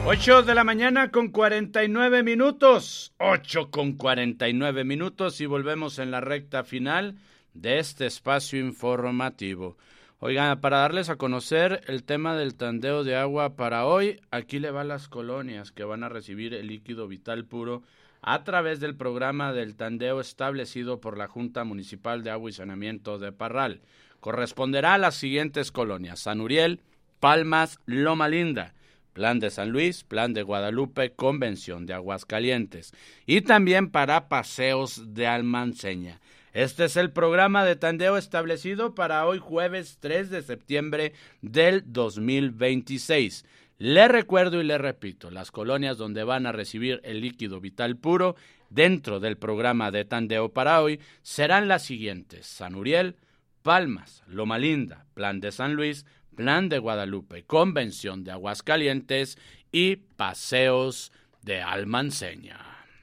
8 de la mañana con 49 minutos. 8 con 49 minutos y volvemos en la recta final de este espacio informativo. Oigan, para darles a conocer el tema del tandeo de agua para hoy, aquí le va a las colonias que van a recibir el líquido vital puro a través del programa del tandeo establecido por la Junta Municipal de Agua y Saneamiento de Parral. Corresponderá a las siguientes colonias: San Uriel, Palmas, Loma Linda, Plan de San Luis, Plan de Guadalupe, Convención de Aguascalientes y también para Paseos de Almanseña. Este es el programa de tandeo establecido para hoy jueves 3 de septiembre del 2026. Le recuerdo y le repito, las colonias donde van a recibir el líquido vital puro dentro del programa de tandeo para hoy serán las siguientes: San Uriel, Palmas, Loma Linda, Plan de San Luis, Plan de Guadalupe, Convención de Aguascalientes y Paseos de Almanseña.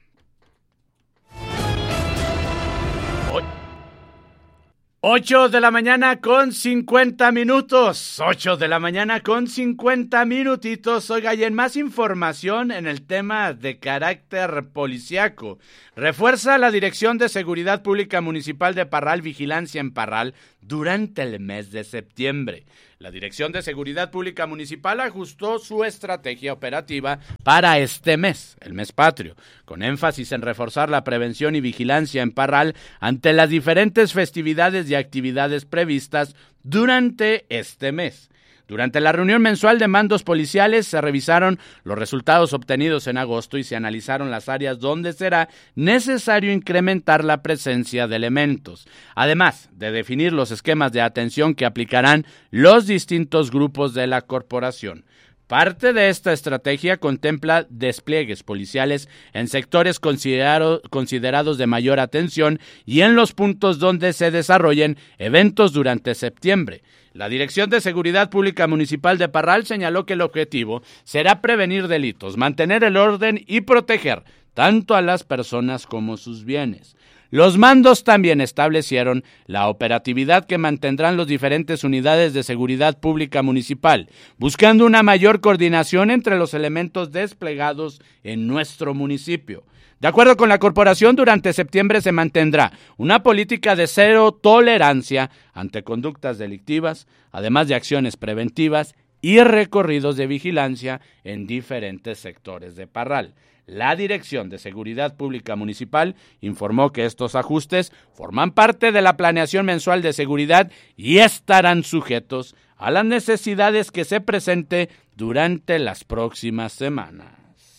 8 de la mañana con 50 minutos. 8 de la mañana con 50 minutitos. Oiga, y en más información en el tema de carácter policiaco. Refuerza la Dirección de Seguridad Pública Municipal de Parral vigilancia en Parral durante el mes de septiembre. La Dirección de Seguridad Pública Municipal ajustó su estrategia operativa para este mes, el mes patrio, con énfasis en reforzar la prevención y vigilancia en Parral ante las diferentes festividades y actividades previstas durante este mes. Durante la reunión mensual de mandos policiales se revisaron los resultados obtenidos en agosto y se analizaron las áreas donde será necesario incrementar la presencia de elementos, además de definir los esquemas de atención que aplicarán los distintos grupos de la corporación. Parte de esta estrategia contempla despliegues policiales en sectores considerados de mayor atención y en los puntos donde se desarrollen eventos durante septiembre. La Dirección de Seguridad Pública Municipal de Parral señaló que el objetivo será prevenir delitos, mantener el orden y proteger tanto a las personas como sus bienes. Los mandos también establecieron la operatividad que mantendrán las diferentes unidades de seguridad pública municipal, buscando una mayor coordinación entre los elementos desplegados en nuestro municipio. De acuerdo con la corporación, durante septiembre se mantendrá una política de cero tolerancia ante conductas delictivas, además de acciones preventivas y recorridos de vigilancia en diferentes sectores de Parral. La Dirección de Seguridad Pública Municipal informó que estos ajustes forman parte de la planeación mensual de seguridad y estarán sujetos a las necesidades que se presente durante las próximas semanas.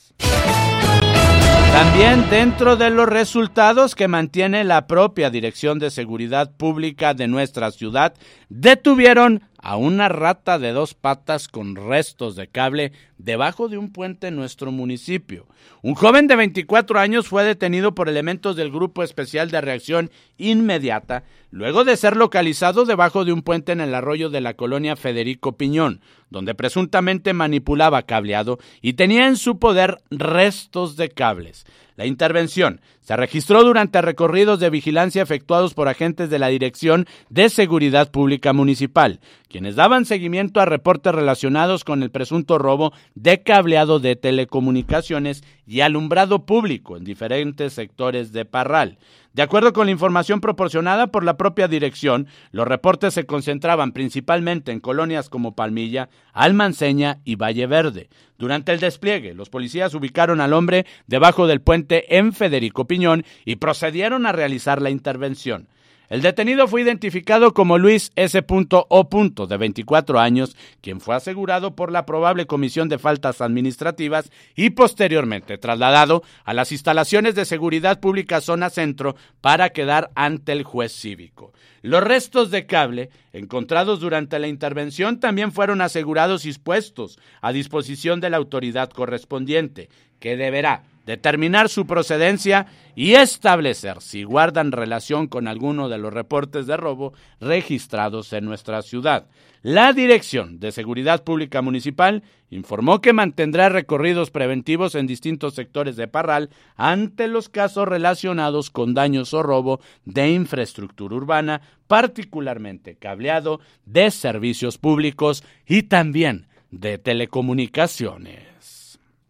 También dentro de los resultados que mantiene la propia Dirección de Seguridad Pública de nuestra ciudad, detuvieron a una rata de 2 patas con restos de cable debajo de un puente en nuestro municipio. Un joven de 24 años fue detenido por elementos del Grupo Especial de Reacción Inmediata, luego de ser localizado debajo de un puente en el arroyo de la colonia Federico Piñón, donde presuntamente manipulaba cableado y tenía en su poder restos de cables. La intervención se registró durante recorridos de vigilancia efectuados por agentes de la Dirección de Seguridad Pública Municipal, quienes daban seguimiento a reportes relacionados con el presunto robo de cableado de telecomunicaciones y alumbrado público en diferentes sectores de Parral. De acuerdo con la información proporcionada por la propia dirección, los reportes se concentraban principalmente en colonias como Palmilla, Almanseña y Valle Verde. Durante el despliegue, los policías ubicaron al hombre debajo del puente en Federico Piñón y procedieron a realizar la intervención. El detenido fue identificado como Luis S.O. de 24 años, quien fue asegurado por la probable comisión de faltas administrativas y posteriormente trasladado a las instalaciones de Seguridad Pública Zona Centro para quedar ante el juez cívico. Los restos de cable encontrados durante la intervención también fueron asegurados y puestos a disposición de la autoridad correspondiente, que deberá determinar su procedencia y establecer si guardan relación con alguno de los reportes de robo registrados en nuestra ciudad. La Dirección de Seguridad Pública Municipal informó que mantendrá recorridos preventivos en distintos sectores de Parral ante los casos relacionados con daños o robo de infraestructura urbana, particularmente cableado, de servicios públicos y también de telecomunicaciones.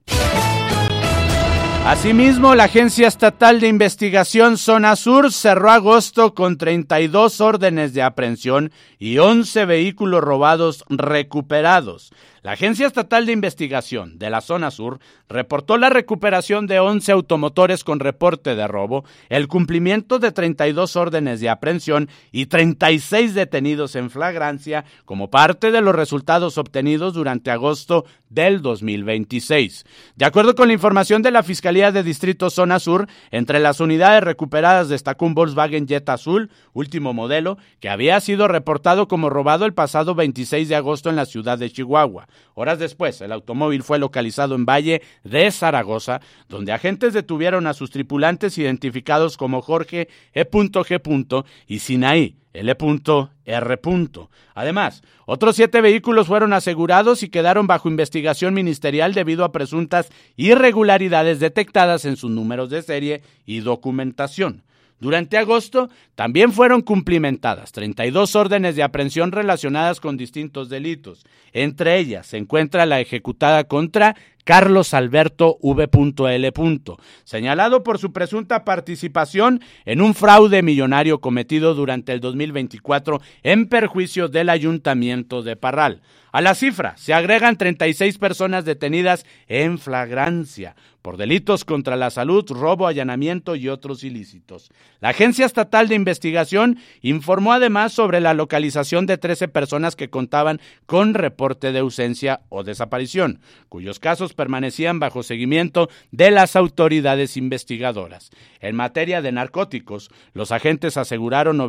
Asimismo, la Agencia Estatal de Investigación Zona Sur cerró agosto con 32 órdenes de aprehensión y 11 vehículos robados recuperados. La Agencia Estatal de Investigación de la Zona Sur reportó la recuperación de 11 automotores con reporte de robo, el cumplimiento de 32 órdenes de aprehensión y 36 detenidos en flagrancia como parte de los resultados obtenidos durante agosto del 2026. De acuerdo con la información de la Fiscalía de Distrito Zona Sur, entre las unidades recuperadas destacó un Volkswagen Jetta azul, último modelo, que había sido reportado como robado el pasado 26 de agosto en la ciudad de Chihuahua. Horas después, el automóvil fue localizado en Valle de Zaragoza, donde agentes detuvieron a sus tripulantes identificados como Jorge E.G. y Sinaí L.R. Además, otros 7 vehículos fueron asegurados y quedaron bajo investigación ministerial debido a presuntas irregularidades detectadas en sus números de serie y documentación. Durante agosto también fueron cumplimentadas 32 órdenes de aprehensión relacionadas con distintos delitos. Entre ellas se encuentra la ejecutada contra Carlos Alberto V.L., señalado por su presunta participación en un fraude millonario cometido durante el 2024 en perjuicio del Ayuntamiento de Parral. A la cifra se agregan 36 personas detenidas en flagrancia por delitos contra la salud, robo, allanamiento y otros ilícitos. La Agencia Estatal de Investigación informó además sobre la localización de 13 personas que contaban con reporte de ausencia o desaparición, cuyos casos permanecían bajo seguimiento de las autoridades investigadoras. En materia de narcóticos, los agentes aseguraron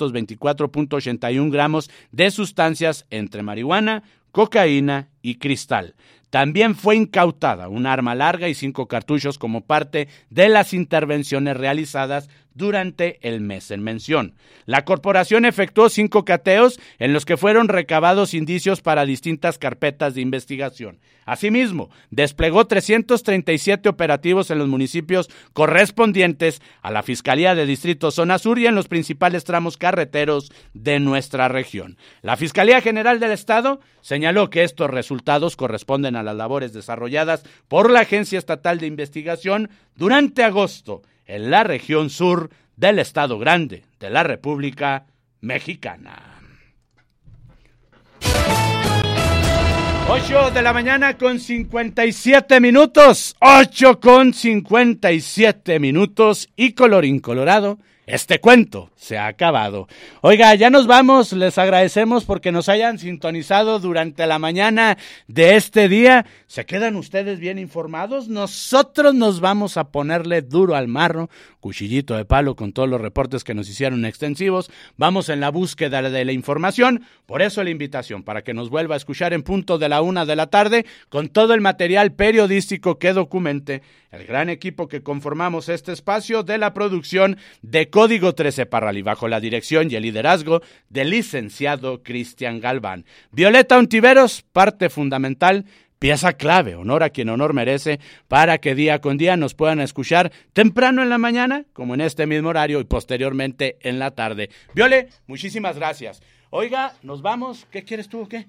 924.81 gramos de sustancias entre marihuana, cocaína y cristal. También fue incautada un arma larga y 5 cartuchos como parte de las intervenciones realizadas durante el mes en mención. La corporación efectuó 5 cateos en los que fueron recabados indicios para distintas carpetas de investigación. Asimismo, desplegó 337 operativos en los municipios correspondientes a la Fiscalía de Distrito Zona Sur y en los principales tramos carreteros de nuestra región. La Fiscalía General del Estado señaló que estos resultados corresponden a las labores desarrolladas por la Agencia Estatal de Investigación durante agosto en la región sur del Estado Grande de la República Mexicana. 8 de la mañana con 57 minutos, 8 con 57 minutos y colorín colorado, este cuento se ha acabado. Oiga, ya nos vamos, les agradecemos porque nos hayan sintonizado durante la mañana de este día. ¿Se quedan ustedes bien informados? Nosotros nos vamos a ponerle duro al marro, cuchillito de palo con todos los reportes que nos hicieron extensivos. Vamos en la búsqueda de la información, por eso la invitación para que nos vuelva a escuchar en punto de la 1 de la tarde con todo el material periodístico que documente el gran equipo que conformamos este espacio de la producción de Código 13 Parral y bajo la dirección y el liderazgo del licenciado Cristian Galván. Violeta Ontiveros, parte fundamental, pieza clave, honor a quien honor merece, para que día con día nos puedan escuchar temprano en la mañana, como en este mismo horario, y posteriormente en la tarde. Viole, muchísimas gracias. Oiga, nos vamos. ¿Qué quieres tú o qué?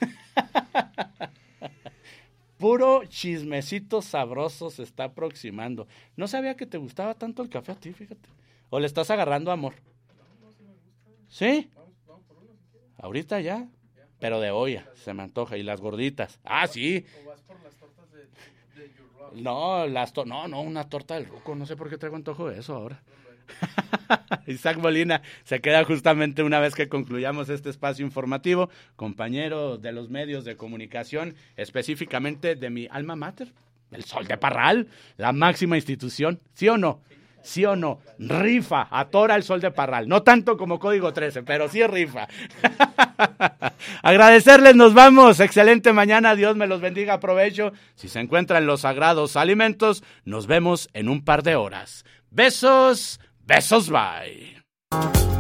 Puro chismecito sabroso se está aproximando. No sabía que te gustaba tanto el café a ti, fíjate. ¿O le estás agarrando amor? No, sí me gusta. ¿Sí? Vamos por uno si quieres. Ahorita ya. Pero de olla, se me antoja. Y las gorditas. Ah, sí. ¿O vas por las tortas de No, no, una torta del Ruco. No sé por qué traigo antojo de eso ahora. Isaac Molina se queda justamente una vez que concluyamos este espacio informativo, compañero de los medios de comunicación, específicamente de mi alma mater, el Sol de Parral, la máxima institución, ¿sí o no? ¿Sí o no? Rifa, atora el Sol de Parral, no tanto como Código 13, pero sí rifa. Agradecerles, nos vamos, excelente mañana, Dios me los bendiga, aprovecho, si se encuentran los sagrados alimentos, nos vemos en un par de horas. Besos, besos, bye.